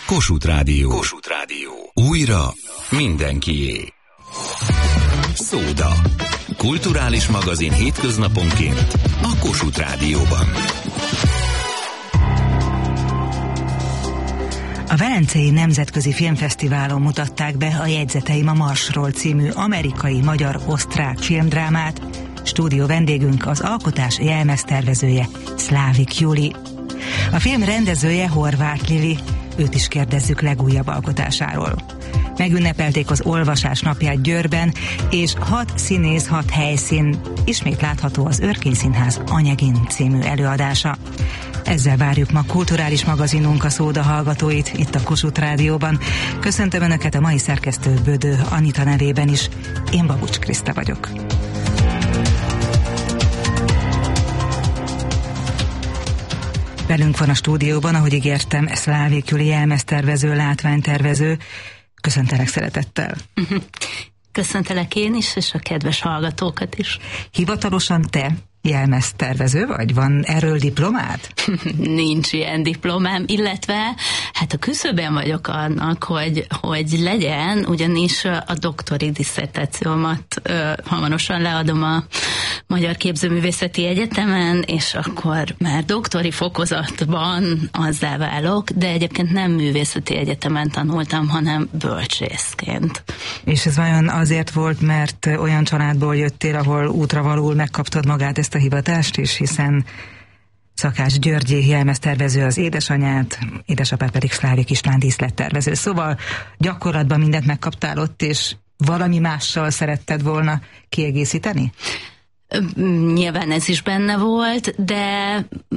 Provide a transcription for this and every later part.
Kossuth Rádió. Kossuth Rádió. Újra mindenkié. Szóda. Kulturális magazin hétköznaponként a Kossuth Rádióban. A Velencei Nemzetközi Filmfesztiválon mutatták be a Jegyzeteim a Marsról című amerikai-magyar-osztrák filmdrámát. Stúdió vendégünk az alkotás jelmeztervezője, Szlávik Juli. A film rendezője Horváth Lili, őt is kérdezzük legújabb alkotásáról. Megünnepelték az olvasás napját Győrben, és 6 színész, 6 helyszín ismét látható az Örkény Színház Anyegin című előadása. Ezzel várjuk ma kulturális magazinunk a Szóda hallgatóit itt a Kossuth Rádióban. Köszöntöm Önöket a mai szerkesztő Bödő Anita nevében is. Én Babucs Kriszta vagyok. Velünk van a stúdióban, ahogy ígértem, Szlávik Juli jelmeztervező, látványtervező. Köszöntelek szeretettel. Köszöntelek én is, és a kedves hallgatókat is. Hivatalosan te jelmeztervező vagy? Van erről diplomád? Nincs ilyen diplomám, illetve hát a küszöbén vagyok annak, hogy legyen, ugyanis a doktori disszertációmat hamarosan leadom a Magyar Képzőművészeti Egyetemen, és akkor már doktori fokozatban azzá válok, de egyébként nem művészeti egyetemen tanultam, hanem bölcsészként. És ez vajon azért volt, mert olyan családból jöttél, ahol útravalóul megkaptad magát ezt a hivatást is, hiszen Szakács Györgyi jelmeztervező az édesanyát, édesapád pedig Szlávik István díszlettervező. Szóval gyakorlatban mindent megkaptál ott, és valami mással szeretted volna kiegészíteni? Nyilván ez is benne volt, de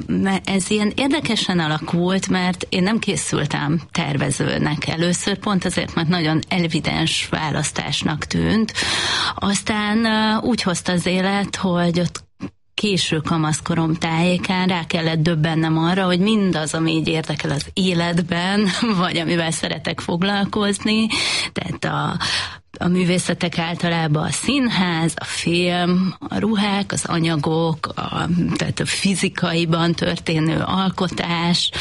ez ilyen érdekesen alakult, mert én nem készültem tervezőnek először, pont azért, mert nagyon evidens választásnak tűnt. Aztán úgy hozta az élet, hogy ott késő kamaszkorom tájékán rá kellett döbbennem arra, hogy mindaz, ami így érdekel az életben, vagy amivel szeretek foglalkozni, tehát a művészetek általában a színház, a film, a ruhák, az anyagok, tehát a fizikaiban történő alkotás,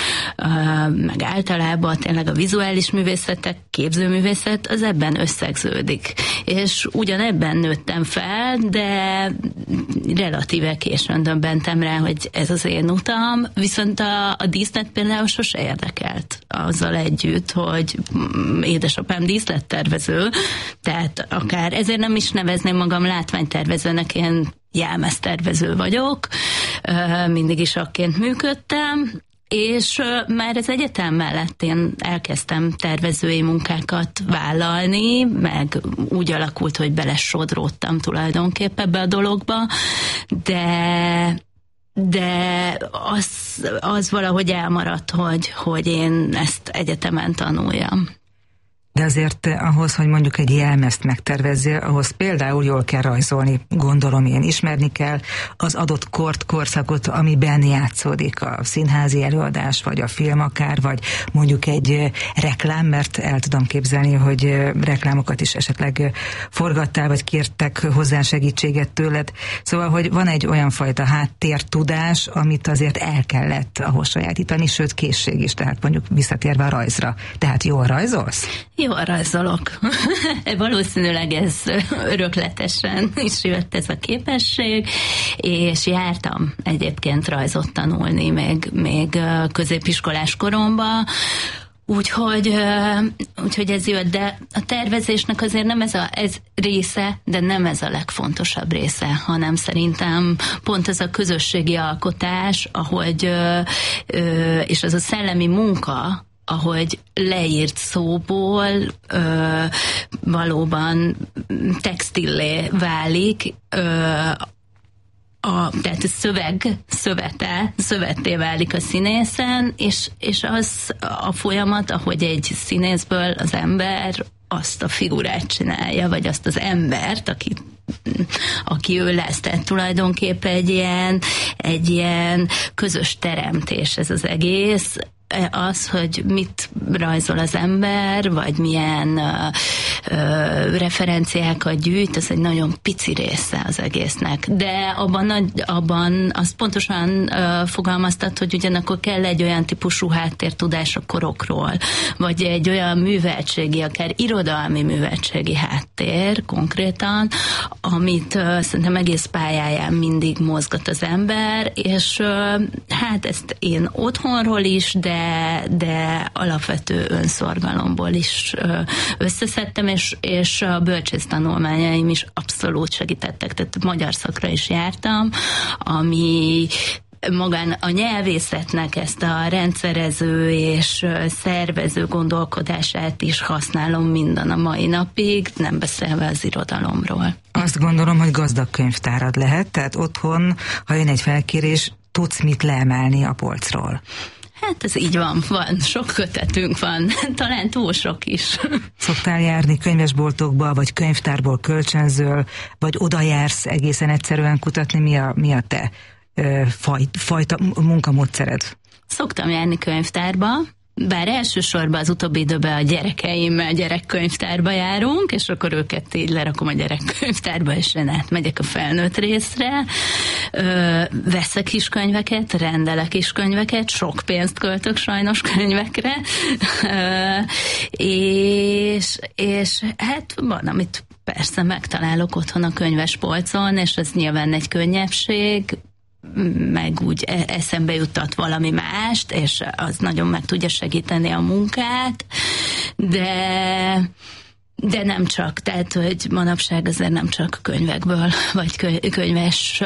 meg általában tényleg a vizuális művészetek, képzőművészet, az ebben összegződik. És ugyanebben nőttem fel, de relatíve későn döbbentem rá, hogy ez az én utam, viszont a díszlet például sose érdekelt azzal együtt, hogy édesapám díszlettervező, tehát akár ezért nem is nevezném magam látványtervezőnek, én jelmeztervező vagyok, mindig is akként működtem, és már az egyetem mellett én elkezdtem tervezői munkákat vállalni, meg úgy alakult, hogy belesodródtam tulajdonképpen ebbe a dologba, de az valahogy elmaradt, hogy én ezt egyetemen tanuljam. De azért ahhoz, hogy mondjuk egy jelmezt megtervezzél, ahhoz például jól kell rajzolni, gondolom én, ismerni kell az adott korszakot, amiben játszódik a színházi előadás, vagy a film akár, vagy mondjuk egy reklám, mert el tudom képzelni, hogy reklámokat is esetleg forgattál, vagy kértek hozzá segítséget tőled. Szóval, hogy van egy olyan fajta háttértudás, amit azért el kellett ahhoz sajátítani, sőt készség is, tehát mondjuk visszatérve a rajzra. Tehát jól rajzolsz? Jól rajzolok. Valószínűleg ez örökletesen is jött ez a képesség, és jártam egyébként rajzot tanulni még középiskolás koromban, úgyhogy ez jött, de a tervezésnek azért nem ez része, de nem ez a legfontosabb része, hanem szerintem pont ez a közösségi alkotás, ahogy, és az a szellemi munka, ahogy leírt szóból valóban textillé válik, tehát a szövetté válik a színészen, és az a folyamat, ahogy egy színészből az ember azt a figurát csinálja, vagy azt az embert, aki ő lesz. Tehát tulajdonképpen egy ilyen közös teremtés ez az egész, az, hogy mit rajzol az ember, vagy milyen referenciákat gyűjt, ez egy nagyon pici része az egésznek. De abban azt pontosan fogalmaztat, hogy ugyanakkor kell egy olyan típusú háttértudás a korokról, vagy egy olyan műveltségi, akár irodalmi műveltségi háttér konkrétan, amit szerintem egész pályáján mindig mozgat az ember, és hát ezt én otthonról is, de alapvető önszorgalomból is összeszedtem, és a bölcsész tanulmányaim is abszolút segítettek, tehát magyar szakra is jártam, ami magán a nyelvészetnek ezt a rendszerező és szervező gondolkodását is használom minden a mai napig, nem beszélve az irodalomról. Azt gondolom, hogy gazdag könyvtárad lehet, tehát otthon, ha jön egy felkérés, tudsz mit leemelni a polcról. Hát ez így van, sok kötetünk van, talán túl sok is. Szoktál járni könyvesboltokba, vagy könyvtárból kölcsönzöl, vagy oda jársz egészen egyszerűen kutatni, mi a te fajta munkamódszered? Szoktam járni könyvtárba, bár elsősorban az utóbbi időben a gyerekeimmel gyerekkönyvtárba járunk, és akkor őket így lerakom a gyerekkönyvtárba, és én átmegyek a felnőtt részre. Veszek is könyveket, rendelek is könyveket, sok pénzt költök sajnos könyvekre, és hát van, amit persze megtalálok otthon a könyvespolcon, és ez nyilván egy könnyebbség, meg úgy eszembe juttat valami mást, és az nagyon meg tudja segíteni a munkát, de nem csak, tehát, hogy manapság azért nem csak könyvekből, vagy könyves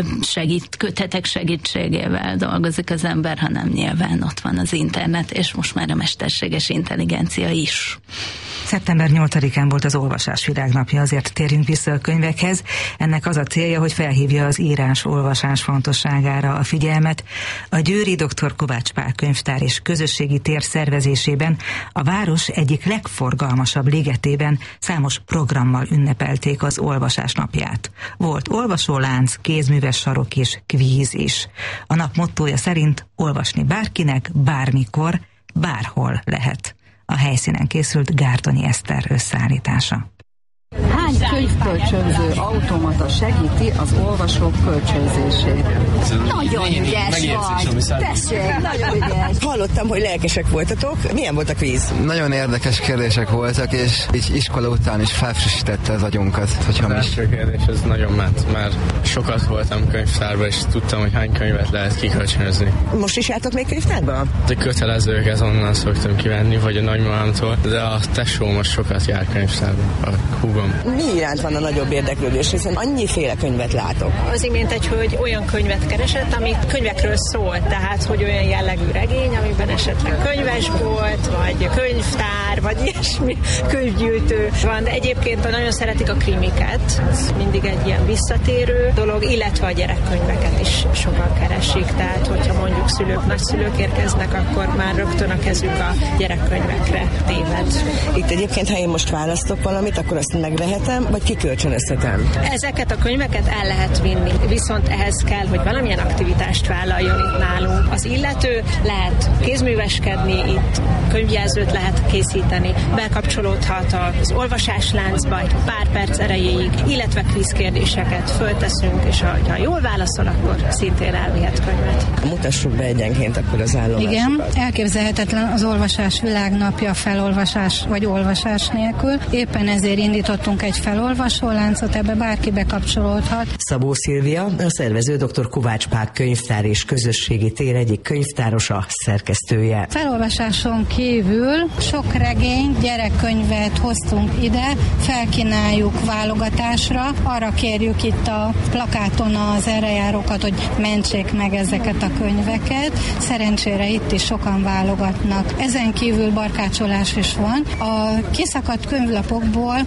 kötetek segítségével dolgozik az ember, hanem nyilván ott van az internet, és most már a mesterséges intelligencia is. Szeptember 8-án volt az Olvasás Világnapja, azért térjünk vissza a könyvekhez. Ennek az a célja, hogy felhívja az írás-olvasás fontosságára a figyelmet. A győri dr. Kovács Pál könyvtár és közösségi tér szervezésében a város egyik legforgalmasabb ligetében számos programmal ünnepelték az Olvasás napját. Volt olvasólánc, kézműves sarok és kvíz is. A nap mottója szerint olvasni bárkinek, bármikor, bárhol lehet. A helyszínen készült Gárdonyi Eszter összeállítása. Hány könyvkölcsönző automata segíti az olvasók kölcsönzését? Nagyon ügyes vagy. Tessék, nagyon ügyes. Hallottam, hogy lelkesek voltatok. Milyen volt a kvíz? Nagyon érdekes kérdések voltak, és így iskola után is felfrissítette az agyunkat. Az első kérdés, ez nagyon ment, mert sokat voltam könyvtárban, és tudtam, hogy hány könyvet lehet kikölcsönözni. Most is jártok még könyvtárba? A kötelezőket onnan szoktam kivenni, vagy a nagymamámtól, de a tesó most sokat jár könyvtárba, a húgom. Mi iránt van a nagyobb érdeklődés, hiszen annyiféle könyvet látok? Az imént egy hölgy olyan könyvet keresett, ami könyvekről szól, tehát hogy olyan jellegű regény, amiben esetleg könyvesbolt, vagy könyvtár, vagy ilyesmi könyvgyűjtő van, de egyébként nagyon szeretik a krimiket, ez mindig egy ilyen visszatérő dolog, illetve a gyerekkönyveket is sokan keresik, tehát hogyha mondjuk szülők, nagyszülők érkeznek, akkor már rögtön a kezük a gyerekkönyvekre téved. Itt egyébként, ha én most választok valamit, akkor azt megvehetem, vagy kikölcsönözhetem? Ezeket a könyveket el lehet vinni, viszont ehhez kell, hogy valamilyen aktivitást vállaljon itt nálunk. Az illető lehet kézműveskedni, itt könyvjelzőt lehet készíteni, bekapcsolódhat az olvasásláncba egy pár perc erejéig, illetve kvízkérdéseket fölteszünk, és ha jól válaszol, akkor szintén elvihet könyvet. Mutassuk be egyenként akkor az állomásokat. Igen, elképzelhetetlen az Olvasás Világnapja felolvasás vagy olvasás nélkül. Éppen ezért indítottunk egy felolvasóláncot, ebbe bárki bekapcsolódhat. Szabó Szilvia, a szervező dr. Kovács Pál könyvtár és közösségi tér egyik könyvtárosa, szerkesztője. Felolvasáson kívül sok regény, gyerekkönyvet hoztunk ide, felkínáljuk válogatásra. Arra kérjük itt a plakáton az errejárókat, hogy mentsék meg ezeket a könyveket. Szerencsére itt is sokan válogatnak. Ezen kívül barkácsolás is van. A kiszakadt könyvlapokból rendkívül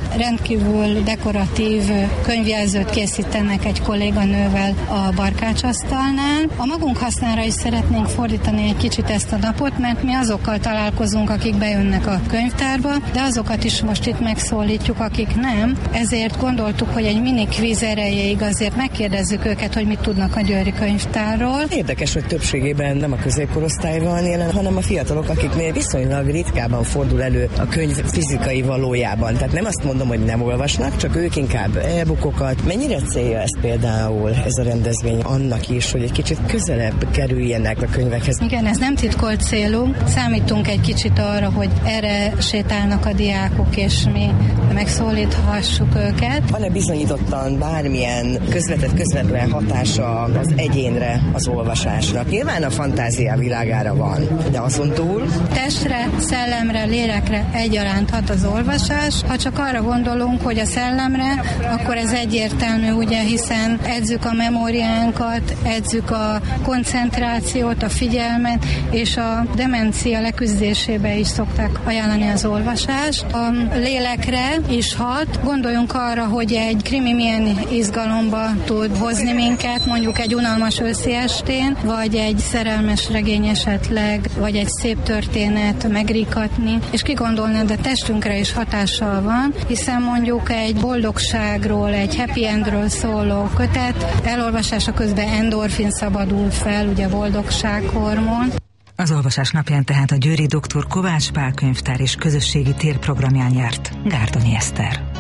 rendkívül dekoratív könyvjelzőt készítenek egy kolléganővel a barkácsasztalnál. A magunk hasznára is szeretnénk fordítani egy kicsit ezt a napot, mert mi azokkal találkozunk, akik bejönnek a könyvtárba, de azokat is most itt megszólítjuk, akik nem. Ezért gondoltuk, hogy egy mini kvíz erejéig azért megkérdezzük őket, hogy mit tudnak a győri könyvtárról. Érdekes, hogy többségében nem a középkorosztály van jelen, hanem a fiatalok, akiknél viszonylag ritkában fordul elő a könyv fizikai valójában. Tehát nem azt mondom, hogy nem olvasnak, csak ők inkább e-bookokat. Mennyire célja ez például, ez a rendezvény annak is, hogy egy kicsit közelebb kerüljenek a könyvekhez? Igen, ez nem titkolt célunk. Számítunk egy kicsit arra, hogy erre sétálnak a diákok, és mi megszólíthassuk őket. Van-e bizonyítottan bármilyen közvetlen hatása az egyénre, az olvasásnak? Nyilván a fantázia világára van, de azon túl? Testre, szellemre, lélekre egyaránt hat az olvasás. Ha csak arra gondolunk, hogy a szellemre, akkor ez egyértelmű, ugye, hiszen edzük a memóriánkat, edzük a koncentrációt, a figyelmet, és a demencia leküzdésébe is szokták ajánlani az olvasást. A lélekre is hat. Gondoljunk arra, hogy egy krimi milyen izgalomba tud hozni minket, mondjuk egy unalmas őszi estén, vagy egy szerelmes regény esetleg, vagy egy szép történet megrikatni, és ki gondolná, de testünkre is hatással van, hiszen mondjuk egy boldogságról, egy happy endről szóló kötet, elolvasása közben endorfin szabadul fel, ugye boldogsághormon. Az olvasás napján tehát a győri dr. Kovács Pál könyvtár és közösségi térprogramján járt Gárdonyi Eszter.